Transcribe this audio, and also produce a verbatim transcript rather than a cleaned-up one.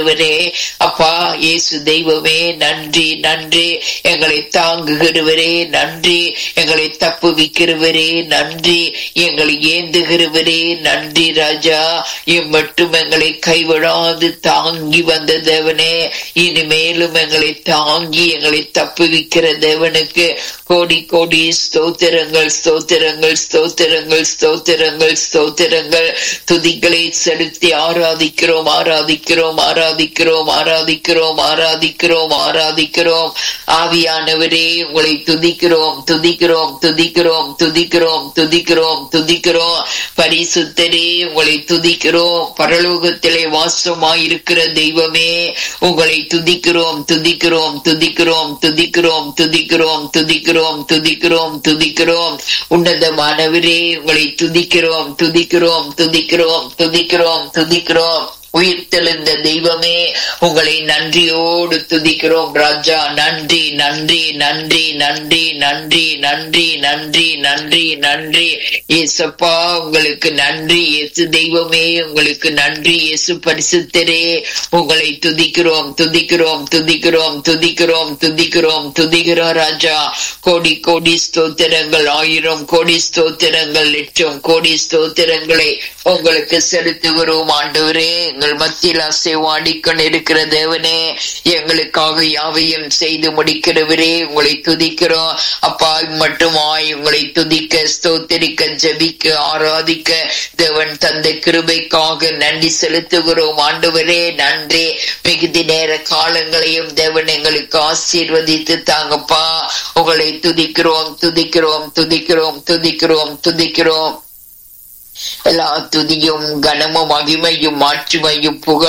நடத்துகிறவரே, அப்பா இயேசு தெய்வமே நன்றி நன்றி. எங்களை தாங்குகிறவரே நன்றி, எங்களை தப்புவிக்கிறவரே நன்றி, எங்களை ஏந்துகிறவரே நன்றி ராஜா. இம்மட்டும் எங்களை கைவிடாது தாங்கி வந்த தேவனே, இனிமேலும் எங்களை தாங்கி எங்களை தப்புவிக்கிற தேவனுக்கு கோடி கோடி ஸ்தோத்திரங்கள் ஸ்தோத்திரங்கள் ஸ்தோத்திரங்கள் ஸ்தோத்திரங்கள் ஸ்தோத்திரங்கள். துதிகளை செலுத்தி ஆராதிக்கிறோம் ஆராதிக்கிறோம் ஆராதிக்கிறோம் ஆராதிக்கிறோம் ஆராதிக்கிறோம் ஆராதிக்கிறோம். ஆவியானவரே உங்களை துதிக்கிறோம் துதிக்கிறோம் துதிக்கிறோம் துதிக்கிறோம் துதிக்கிறோம் துதிக்கிறோம். பரிசுத்தரே உங்களை துதிக்கிறோம். பரலோகத்திலே வாசமாயிருக்கிற தெய்வமே உங்களை துதிக்கிறோம் துதிக்கிறோம் துதிக்கிறோம் துதிக்கிறோம் துதிக்கிறோம் துதிக்கிறோம் துதிக்கிறோம் துதிக்கிறோம். உன்னதமானவரே உங்களை துதிக்கிறோம் துதிக்கிறோம் துதிக்கிறோம் துதிக்கிறோம் துதிக்கிறோம். உயிர்த்தெழுந்த தெய்வமே உங்களை நன்றியோடு துதிக்கிறோம் ராஜா. நன்றி நன்றி நன்றி நன்றி நன்றி நன்றி நன்றி நன்றி நன்றி இயேசப்பா, உங்களுக்கு நன்றி. இயேசு தெய்வமே உங்களுக்கு நன்றி. இயேசு பரிசுத்தரே உங்களை துதிக்கிறோம் துதிக்கிறோம் துதிக்கிறோம் துதிக்கிறோம் துதிக்கிறோம் துதிக்கிறோம் ராஜா. கோடி கோடி ஸ்தோத்திரங்கள், ஆயிரம் கோடி ஸ்தோத்திரங்கள், லட்சம் கோடி ஸ்தோத்திரங்களை உங்களுக்கு செலுத்துகிறோம் ஆண்டவரே. எங்கள் மத்தியில் அசைவாடிக்கொண்டு இருக்கிற தேவனே, எங்களுக்காக யாவையும் செய்து முடிக்கிறவரே உங்களை துதிக்கிறோம் அப்பா. மட்டுமாய் உங்களை துதிக்க ஸ்தோத்திரிக்க ஜெபிக்க ஆராதிக்க தேவன் தந்த கிருபைக்காக நன்றி செலுத்துகிறோம் ஆண்டவரே. நன்றி. மிகுதி நேர காலங்களையும் தேவன் எங்களுக்கு ஆசீர்வதித்து தாங்கப்பா. உங்களை துதிக்கிறோம் துதிக்கிறோம் துதிக்கிறோம் துதிக்கிறோம் துதிக்கிறோம். எல்லா துதியும் கனமும் மகிமையும் மாட்சிமையும் புகழ்